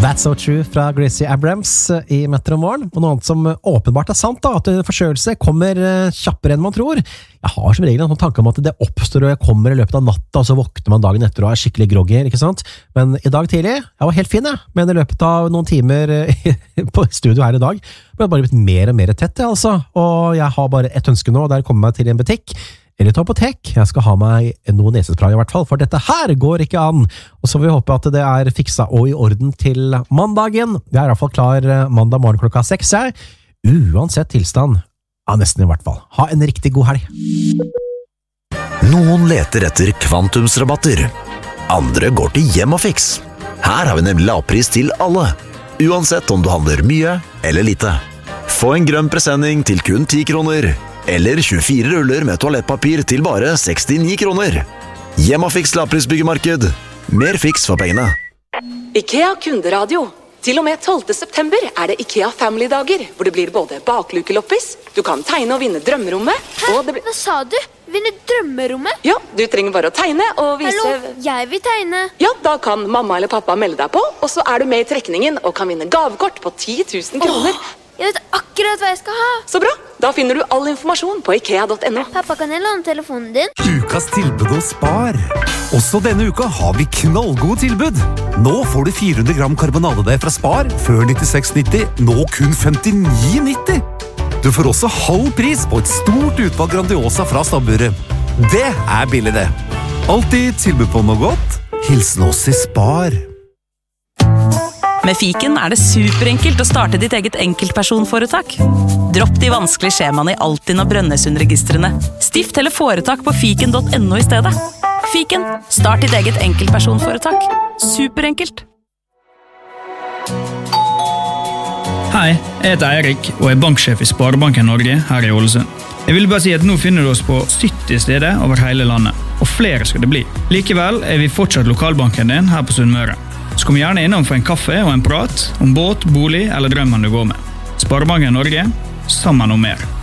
That's so true fra Gracie Abrams i Metromorgen. Og noe annet som åpenbart sant da, at forkjølelse kommer kjappere enn man tror. Jeg har som regel en tanke om at det oppstår og jeg kommer i løpet av natta, og så våkner man dagen etter og skikkelig groggy, ikke sant? Men i dag tidlig, jeg var helt fin jeg, men i løpet av noen timer på studio her i dag, ble jeg bare blitt mer og mer tett altså. Og jeg har bare et ønske nå, og det er å komme meg til en butikk, eller et apotek. Jeg skal ha meg noe nesespray i hvert fall, for dette her går ikke an. Og så vil vi håpe at det er fiksa og i orden til mandagen. Jeg er i hvert fall klar mandag morgen klokka 6, jeg. Uansett tilstand. Ja, nesten i hvert fall. Ha en riktig god helg. Noen leter etter kvantumsrabatter. Andre går til Hjemmafix. Her har vi nemlig lavpris til alle. Uansett om du handler mye eller lite. Få en grønn presenning til kun 10 kroner. Eller 24 ruller med toalettpapir til bare 69 kroner. Hjemmafix lavprisbyggemarked. Mer fiks for pengene. IKEA kunderadio. Til og med 12. september er det IKEA Family-dager, hvor det blir både baklukeloppis, du kan tegne og vinne drømmerommet, og det blir... Hva sa du? Vinne drømmerommet? Ja, du trenger bare å tegne og vise... Hallo, jeg vil tegne. Ja, da kan mamma eller pappa melde deg på, og så er du med i trekningen og kan vinne gavekort på 10 000 kroner. Jeg vet akkurat hva jeg skal ha. Så bra, da finner du all informasjon på ikea.no. Pappa, kan jeg låne telefonen din? Ukas tilbud hos Spar. Også denne uka har vi knallgode tilbud. Nå får du 400 gram karbonadedeig fra Spar, før 96,90, nå kun 59,90. Du får også halv pris på et stort utvalg Grandiosa fra stabburet. Det er billig det. Alltid tilbud på noe godt. Hilsen oss i Spar. Med Fiken er det superenkelt å starte ditt eget enkeltpersonforetak. Dropp de vanskelige skjemaene i Altinn og Brønnøysundregistrene. Stift eller foretak på fiken.no i stedet. Fiken, start ditt eget enkeltpersonforetak. Superenkelt. Hei, jeg heter Eirik og er banksjef i Sparebanken Norge her i Ålesund. Jeg vil bare si at nå finner du oss på 70 steder over hele landet, og flere skal det bli. Likevel er vi fortsatt lokalbanken din her på Sunnmøre. Så kom gjerne innom for en kaffe og en prat om båt, bolig eller drømmen du går med. Sparebanken Norge, sammen om mer.